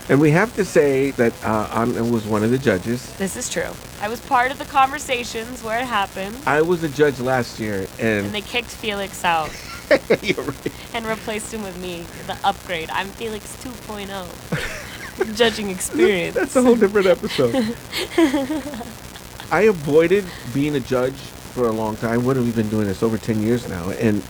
And we have to say that I was one of the judges. This is true. I was part of the conversations where it happened. I was a judge last year, And and they kicked Felix out you're right. and replaced him with me, the upgrade. I'm Felix 2.0. Judging experience. That's a whole different episode. I avoided being a judge for a long time. What have we been doing this? Over 10 years now.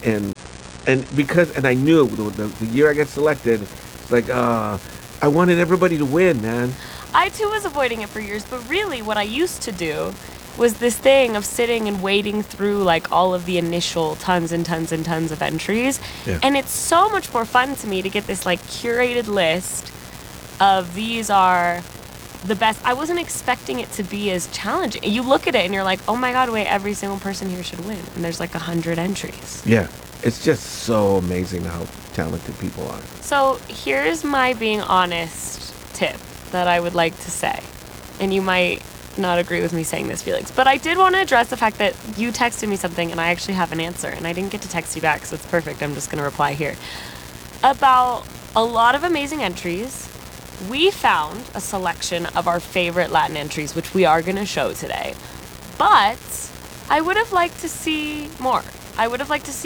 And because, and I knew the year I got selected, it's like, I wanted everybody to win, man. I too was avoiding it for years, but really what I used to do was this thing of sitting and wading through like all of the initial tons and tons and tons of entries. Yeah. And it's so much more fun to me to get this like curated list of these are the best. I wasn't expecting it to be as challenging. You look at it and you're like, oh my God, wait, every single person here should win. And there's like 100 entries. Yeah. It's just so amazing how talented people are. So here's my being honest tip that I would like to say. And you might not agree with me saying this, Felix, but I did want to address the fact that you texted me something and I actually have an answer and I didn't get to text you back, so it's perfect. I'm just going to reply here. About a lot of amazing entries. We found a selection of our favorite Latin entries, which we are going to show today. But I would have liked to see more. I would have liked to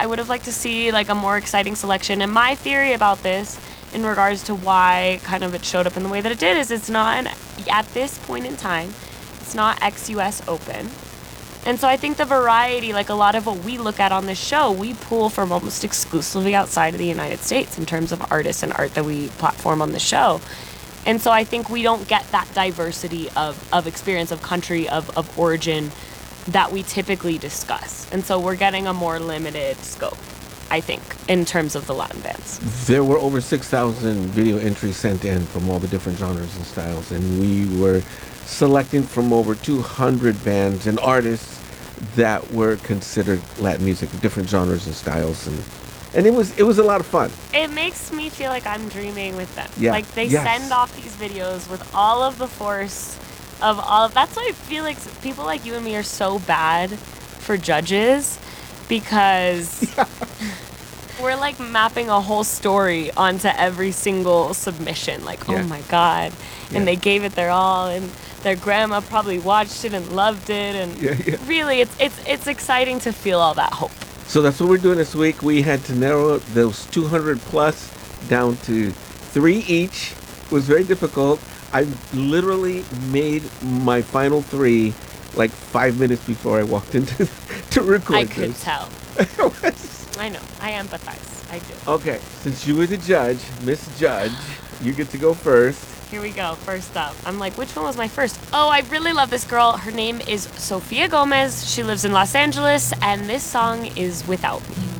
see like a more exciting selection. And my theory about this in regards to why kind of it showed up in the way that it did is it's not, at this point in time, it's not ex-US open. And so I think the variety, like a lot of what we look at on this show, we pull from almost exclusively outside of the United States in terms of artists and art that we platform on the show. And so I think we don't get that diversity of experience, of country, of origin that we typically discuss. And so we're getting a more limited scope, I think, in terms of the Latin bands. There were over 6,000 video entries sent in from all the different genres and styles, and we were selecting from over 200 bands and artists that were considered Latin music, different genres and styles, and it was a lot of fun. It makes me feel like I'm dreaming with them. Yeah. Like they Yes. send off these videos with all of the force of all of, that's why I feel like people like you and me are so bad for judges, because we're like mapping a whole story onto every single submission. Like, Yeah. oh my God. And Yeah. they gave it their all, and their grandma probably watched it and loved it. And Yeah. really, it's exciting to feel all that hope. So that's what we're doing this week. We had to narrow those 200 plus down to 3 each. It was very difficult. I literally made my final 3 like 5 minutes before I walked into to record I could this. tell. I know. I empathize. I do. Okay, since you were the judge, Miss Judge, you get to go first. Here we go. First up. I'm like, which one was my first? Oh, I really love this girl. Her name is Sofia Gomez. She lives in Los Angeles, and this song is Without Me.